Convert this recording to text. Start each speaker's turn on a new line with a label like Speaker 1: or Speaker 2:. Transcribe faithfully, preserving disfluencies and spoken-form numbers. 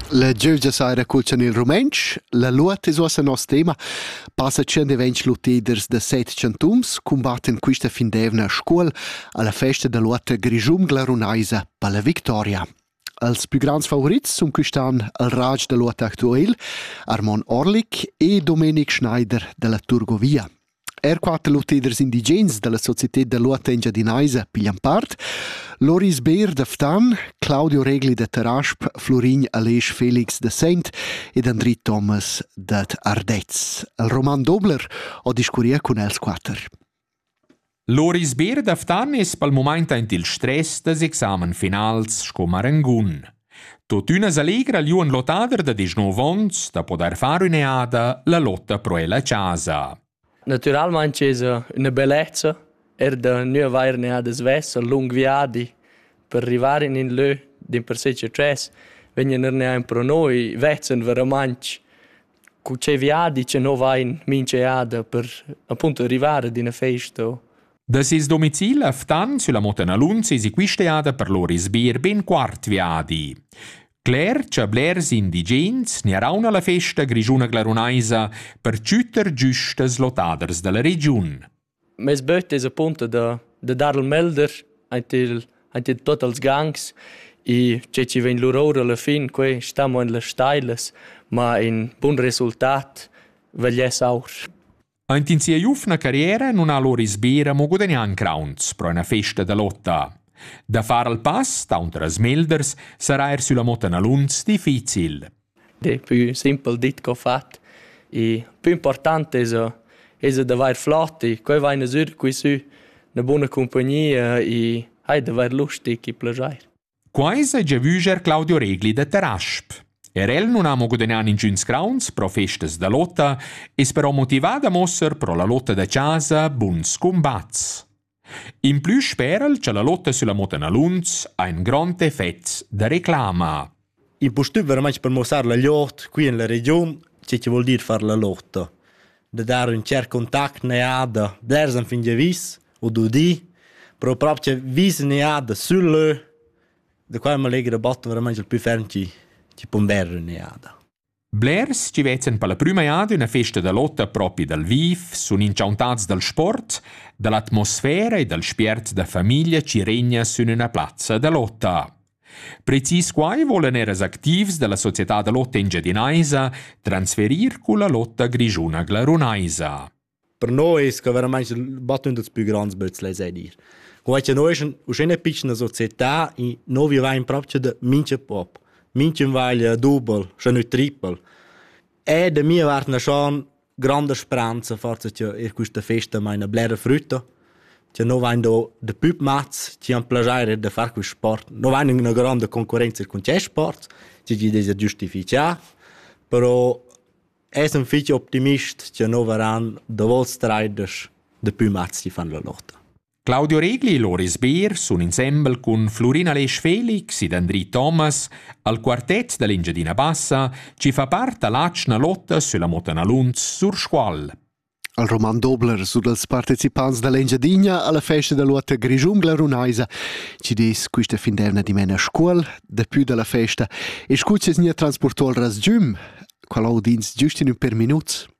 Speaker 1: La giugia saira culcian il rumensch, la luata es uossa nos tema, passa cien events luteders de set centums, combatten quista fin d'evna a scuol alla festa de luata Grischun Glarunaisa per la victoria. Els più grands favorits sun quistan el rag de luata actuel, Armand Orlik e Domenic Schneider de la Turgovia. Er quattro luteders indigens de la Società de Luata Engiadinaisa piglian part, Loris Beer de Ftan, Claudio Regli de Terasp, Florin Aleix Felix de Sent ed Andri Thomas de Ardez. El Roman Dobler ho discuria con els quattro.
Speaker 2: Loris Beer de Ftan es pel moment ent il stress des examen finals sco Marangun. Tutt'unas allegra liuan lotader de diciannove ons da poder fare un'eada la lotta pro la casa.
Speaker 3: Naturalment c'è una bellezza, er da nu avair ne ha des vessel, lung viadi, per arrivare in lö, din per sece tres, venien er ne ha pro noi, vezzan veramente, cu c'è viadi c'è no vain mince ada per appunto arrivare di una festa.
Speaker 2: Da sis domicil a Ftan sulla Motanalunz esi quisteada per Loris Beer ben quart viadi. Claire c'ha blers indigens ne arauna la festa Grischuna Glarunaisa per ciuter giustes lotaders della region.
Speaker 3: Mes böt es appunto da, da dar il melder antil, antil tot els gangs e c'è ci ven l'urora alla fin, que stiamo in le steiles, ma in buon resultat veglies aur.
Speaker 2: Ant in sia jufna carriera non ha Loris Beer mo guadagnan crowns pro una festa de lotta. Da fare il pass, da unter as melders, sarà er sulla Motanalunz difficil.
Speaker 3: De più simpel dit che ho fatto, e più importante è è da vai flotti, che vai in sur qui su, una buona compagnia e hai da vai lustig e plagiare.
Speaker 2: Quais è già vuger Claudio Regli de Terasp. Er el non ha mo guadagnan in giuns crowns pro festes da lotta, e però motivada mosser pro la lotta da casa buns combats. In più sperel che la lotta sulla Motanalunz ha un grande effetto da reclama.
Speaker 4: In posto veramente per mostrare la lotta qui in la regione, c'è che vuol dire fare la lotta. Da dare un certo contatto ne ha da blersen fin di vis o do di, però proprio che vis ne ha da sulle, da qua mi lega da botta veramente il più fermo che ci pomberre ne ha da.
Speaker 2: Blers ci vezzan per la prima iada una festa da lotta proprio dal viv, sun inciauntats dal sport, dall'atmosfera e dal spiert da famiglia ci regna su una piazza da lotta. Precis quai volen eras activs della Società da Lotta Engiadinaisa transferir con la lotta Grischuna Glarunaisa.
Speaker 4: Per noi è che veramente il bottone dei più grandi bötzle è dir. Come noi siamo una piccola società e noi viviamo proprio da mince pop. Minchen weil double, schon nicht triple. E da mir waren schon grande speranza forse che er questa festa meine blera frutta. Che no vain do de pup mats, ci han plagiare de far quel sport. No vain una grande concorrenza con c'è sport, ci gi desa giustificia. Però es un fiche optimist che no varan de volstriders de pup mats ci fan la lotta.
Speaker 2: Claudio Regli e Loris Beer sono insieme con Florin Aleix Felix ed Andri Thomas al quartet dell'Engiadina Bassa ci fa parte all'acna lotta sulla Motanalunz sur squal.
Speaker 1: Il Roman Dobler su dels partecipanti dell'Engiadina alla festa della luata Grischun Glarunaisa ci dis questa fin d'evna di mena scuol, da più della festa, e scucces nia transportò al rasgium, qual audins giusto in un per minuts.